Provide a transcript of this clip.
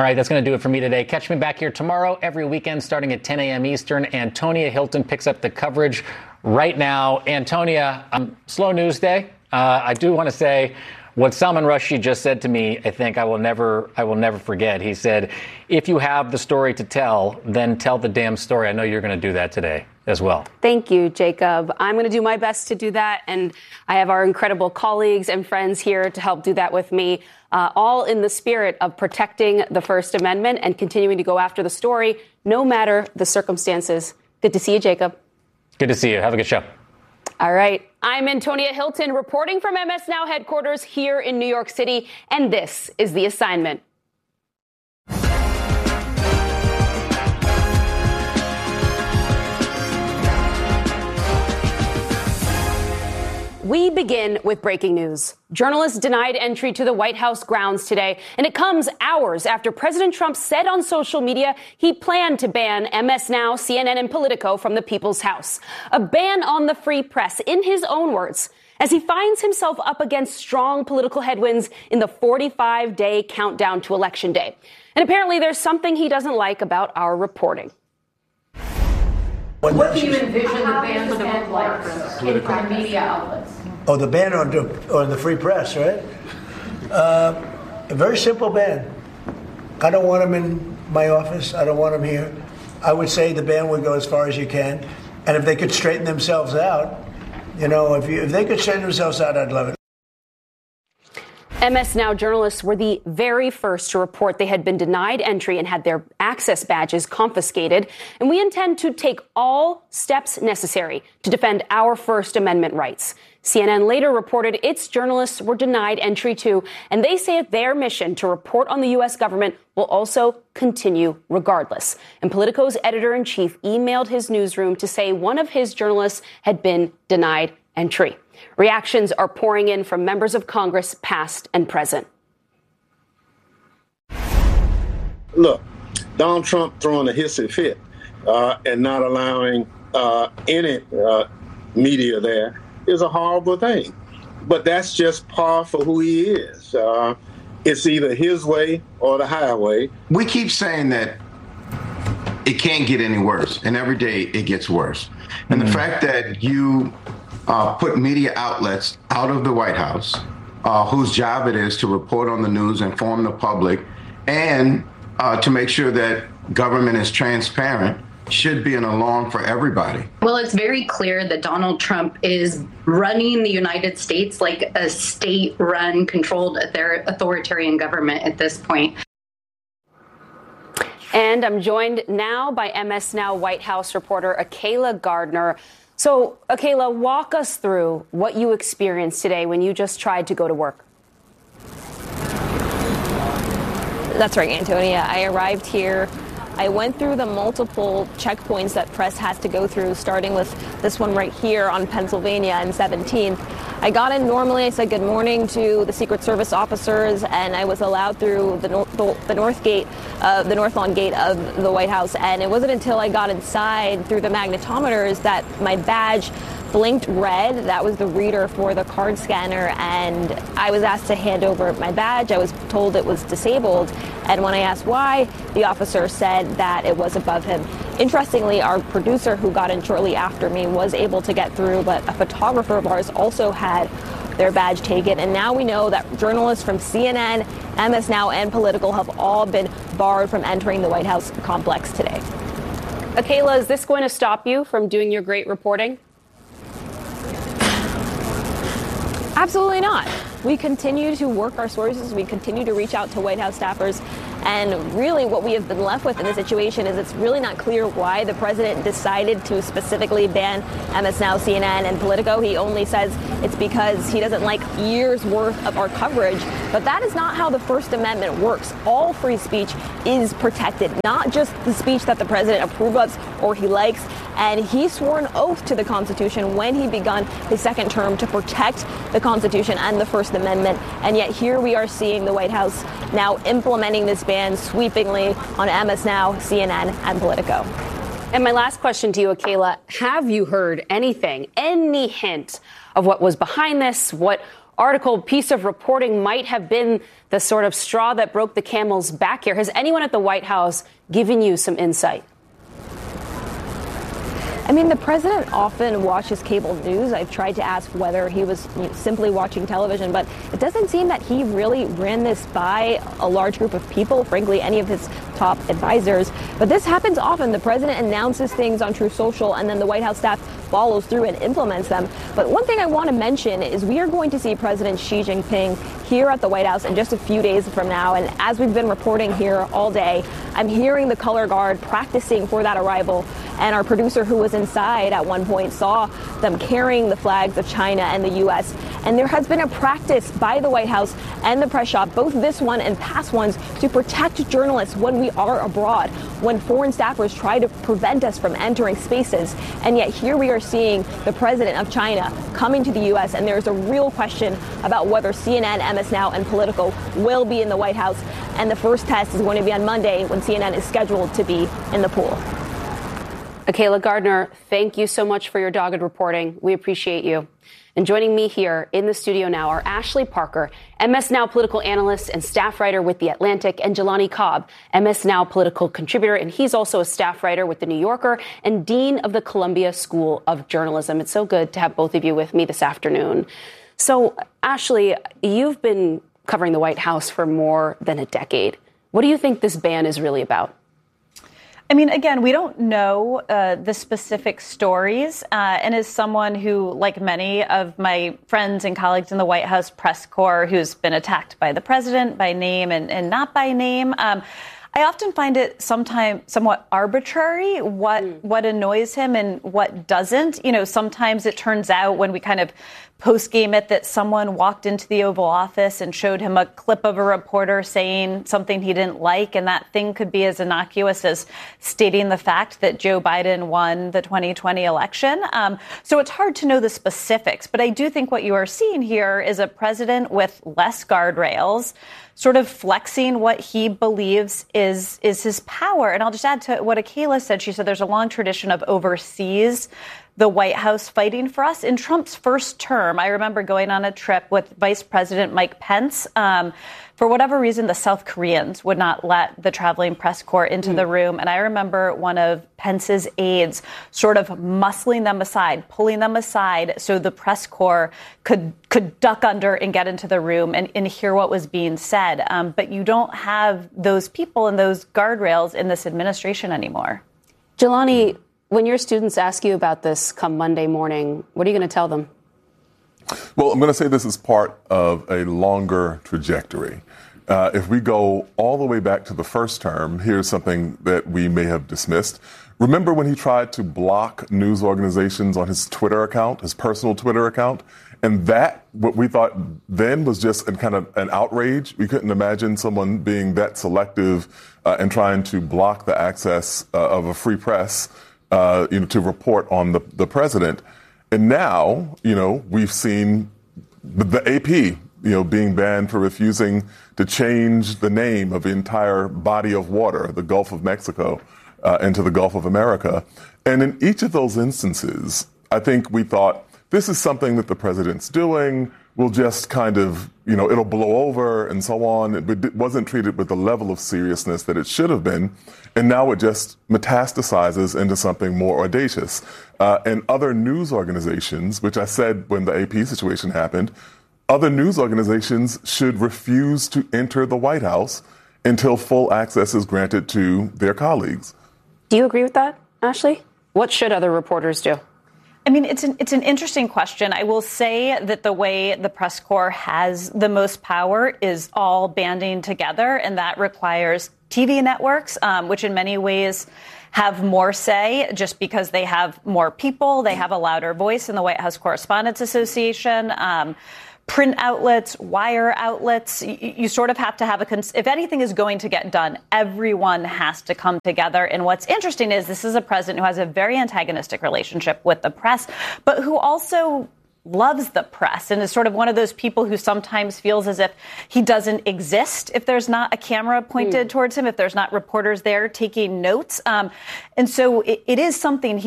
All right, that's going to do it for me today. Catch me back here tomorrow, every weekend, starting at 10 a.m. Eastern. Antonia Hilton picks up the coverage right now. Antonia, slow news day. I do want to say what Salman Rushdie just said to me, I think I will never forget. He said, if you have the story to tell, then tell the damn story. I know you're going to do that today as well. Thank you, Jacob. I'm going to do my best to do that. And I have our incredible colleagues and friends here to help do that with me, all in the spirit of protecting the First Amendment and continuing to go after the story, no matter the circumstances. Good to see you, Jacob. Good to see you. Have a good show. All right. I'm Antonia Hilton reporting from MS Now headquarters here in New York City. And this is The Assignment. We begin with breaking news. Journalists denied entry to the White House grounds today, and it comes hours after President Trump said on social media he planned to ban MS Now, CNN, and Politico from the People's House. A ban on the free press, in his own words, as he finds himself up against strong political headwinds in the 45-day countdown to Election Day. And apparently there's something he doesn't like about our reporting. What do you envision the ban would look like for the media outlets? Oh, the ban on the free press, right? A very simple ban. I don't want them in my office. I don't want them here. I would say the ban would go as far as you can. And if they could straighten themselves out, if they could straighten themselves out, I'd love it. MS Now journalists were the very first to report they had been denied entry and had their access badges confiscated. And we intend to take all steps necessary to defend our First Amendment rights. CNN later reported its journalists were denied entry too, and they say their mission to report on the U.S. government will also continue regardless. And Politico's editor-in-chief emailed his newsroom to say one of his journalists had been denied entry. Reactions are pouring in from members of Congress, past and present. Look, Donald Trump throwing a hissy fit and not allowing any media there is a horrible thing. But that's just par for who he is. It's either his way or the highway. We keep saying that it can't get any worse, and every day it gets worse. And the fact that you put media outlets out of the White House, whose job it is to report on the news, inform the public, and to make sure that government is transparent, should be an alarm for everybody. Well, it's very clear that Donald Trump is running the United States like a state-run, controlled authoritarian government at this point. And I'm joined now by MS Now White House reporter Akayla Gardner. So, Akayla, walk us through what you experienced today when you just tried to go to work. That's right, Antonia. I arrived here. I went through the multiple checkpoints that press has to go through, starting with this one right here on Pennsylvania and 17th. I got in normally. I said good morning to the Secret Service officers, and I was allowed through the north lawn gate of the White House. And it wasn't until I got inside through the magnetometers that my badge blinked red. That was the reader for the card scanner, and I was asked to hand over my badge. I was told it was disabled, and when I asked why, the officer said that it was above him. Interestingly, our producer, who got in shortly after me, was able to get through, but a photographer of ours also had their badge taken. And now we know that journalists from CNN, MS Now, and Politico have all been barred from entering the White House complex today. Akayla, is this going to stop you from doing your great reporting? Absolutely not. We continue to work our sources. We continue to reach out to White House staffers. And really what we have been left with in this situation is it's really not clear why the president decided to specifically ban MS Now, CNN, and Politico. He only says it's because he doesn't like years worth of our coverage. But that is not how the First Amendment works. All free speech is protected, not just the speech that the president approves of or he likes. And he swore an oath to the Constitution when he begun his second term to protect the Constitution and the First Amendment. And yet here we are seeing the White House now implementing this ban sweepingly on MS Now, CNN, and Politico. And my last question to you, Akayla, have you heard anything, any hint of what was behind this? What article, piece of reporting might have been the sort of straw that broke the camel's back here. Has anyone at the White House given you some insight? I mean, the president often watches cable news. I've tried to ask whether he was simply watching television, but it doesn't seem that he really ran this by a large group of people, frankly, any of his top advisors. But this happens often. The president announces things on Truth Social, and then the White House staff follows through and implements them. But one thing I want to mention is we are going to see President Xi Jinping here at the White House in just a few days from now. And as we've been reporting here all day, I'm hearing the color guard practicing for that arrival. And our producer who was inside at one point saw them carrying the flags of China and the U.S. And there has been a practice by the White House and the press shop, both this one and past ones, to protect journalists when we are abroad, when foreign staffers try to prevent us from entering spaces. And yet here we are seeing the president of China coming to the U.S. And there's a real question about whether CNN, MS Now, and Politico will be in the White House. And the first test is going to be on Monday when CNN is scheduled to be in the pool. Akayla Gardner, thank you so much for your dogged reporting. We appreciate you. And joining me here in the studio now are Ashley Parker, MS Now political analyst and staff writer with The Atlantic, and Jelani Cobb, MS Now political contributor, and he's also a staff writer with The New Yorker and dean of the Columbia School of Journalism. It's so good to have both of you with me this afternoon. So, Ashley, you've been covering the White House for more than a decade. What do you think this ban is really about? I mean, again, we don't know the specific stories. And as someone who, like many of my friends and colleagues in the White House press corps, who's been attacked by the president by name and not by name, I often find it sometimes somewhat arbitrary what annoys him and what doesn't. You know, sometimes it turns out when we kind of post-game it that someone walked into the Oval Office and showed him a clip of a reporter saying something he didn't like, and that thing could be as innocuous as stating the fact that Joe Biden won the 2020 election. So it's hard to know the specifics, but I do think what you are seeing here is a president with less guardrails, sort of flexing what he believes is his power. And I'll just add to what Akayla said. She said there's a long tradition of overseas the White House fighting for us. In Trump's first term, I remember going on a trip with Vice President Mike Pence. For whatever reason, the South Koreans would not let the traveling press corps into the room. And I remember one of Pence's aides sort of muscling them aside, pulling them aside so the press corps could duck under and get into the room and hear what was being said. But you don't have those people and those guardrails in this administration anymore. Jelani, when your students ask you about this come Monday morning, what are you going to tell them? Well, I'm going to say this is part of a longer trajectory. If we go all the way back to the first term, here's something that we may have dismissed. Remember when he tried to block news organizations on his Twitter account, his personal Twitter account? And that, what we thought then was just a kind of an outrage. We couldn't imagine someone being that selective and trying to block the access of a free press to report on the president. And now, we've seen the AP, being banned for refusing to change the name of the entire body of water, the Gulf of Mexico, into the Gulf of America. And in each of those instances, I think we thought this is something that the president's doing. We'll just kind of, it'll blow over and so on. It wasn't treated with the level of seriousness that it should have been. And now it just metastasizes into something more audacious. And other news organizations, which I said when the AP situation happened, other news organizations should refuse to enter the White House until full access is granted to their colleagues. Do you agree with that, Ashley? What should other reporters do? I mean, it's an interesting question. I will say that the way the press corps has the most power is all banding together, and that requires TV networks, which in many ways have more say just because they have more people. They have a louder voice in the White House Correspondents Association. Print outlets, wire outlets, you sort of have to have if anything is going to get done, everyone has to come together. And what's interesting is this is a president who has a very antagonistic relationship with the press, but who also loves the press and is sort of one of those people who sometimes feels as if he doesn't exist if there's not a camera pointed towards him, if there's not reporters there taking notes. And so it is something